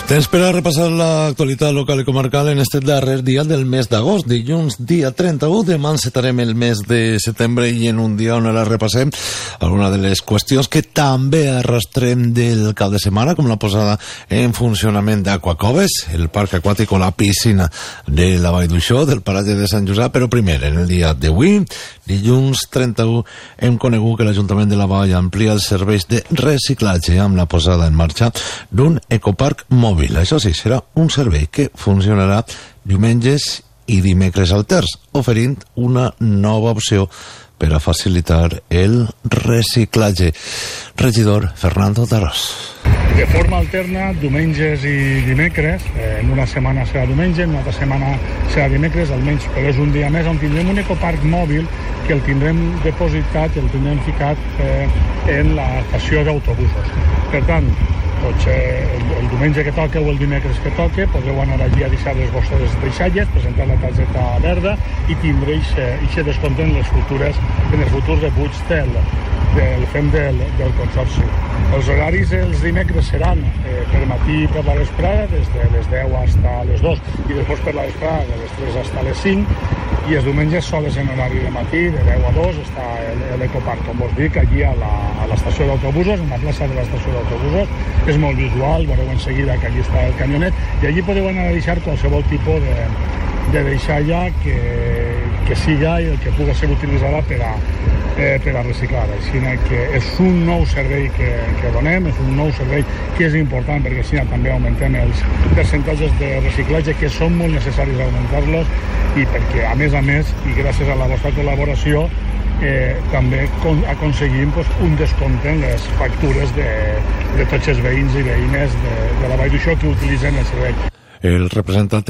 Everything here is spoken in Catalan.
Temps per a repassar l'actualitat local i comarcal en este darrer dia del mes d'agost, dilluns dia 31. Demà encetarem el mes de setembre i en un dia on ara repassem alguna de les qüestions que també arrastrem del cap de setmana, com la posada en funcionament d'Aquacoves, el parc aquàtic o la piscina de la Vall d'Uixó, del paratge de Sant Josep. Però primer, en el dia d'avui, dilluns 31, hem conegut que l'Ajuntament de la Vall amplia els serveis de reciclatge amb la posada en marxa d'un ecoparc mòbil. Això sí, serà un servei que funcionarà diumenges i dimecres alterns, oferint una nova opció per a facilitar el reciclatge. Regidor Fernando Tarrós. De forma alterna, diumenges i dimecres, en una setmana serà diumenge, en una altra setmana serà dimecres, almenys, però és un dia més on tindrem un ecoparc mòbil que el tindrem depositat i el tindrem ficat en l'estació d'autobusos. Per tant, el diumenge que toque o el dimecres que toque podreu anar allí a deixar les vostres deixalles, presentar la targeta verda i tindreu aquest descompte en els futurs rebuts del consorci. Els horaris els dimecres seran per matí i per la vesprada, des de les 10 fins a les 2, i després per la vesprada de les 3 fins a les 5, i els diumenges sols en horari de matí, de 10 a 2, està l'ecoparc, com us dic, allí a l'estació d'autobusos, en la plaça de l'estació d'autobusos. És molt visual, veureu en seguida que allí està el camionet, i allí podeu anar a deixar qualsevol tipus de deixalla que siga i el que pugui ser utilitzada per a reciclar. Així que és un nou servei que donem, és un nou servei que és important, perquè així també augmentem els percentatges de reciclatge, que són molt necessaris augmentar-los, i perquè, a més, i gràcies a la vostra col·laboració, també aconseguim un descompte en les factures de tots els veïns i veïnes de la Vall d'Uixó que utilitzen el servei. El representant